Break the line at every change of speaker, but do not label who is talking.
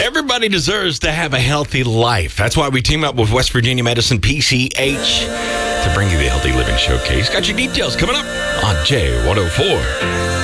Everybody deserves to have a healthy life. That's why we team up with West Virginia Medicine PCH to bring you the Healthy Living Showcase. Got your details coming up on J104.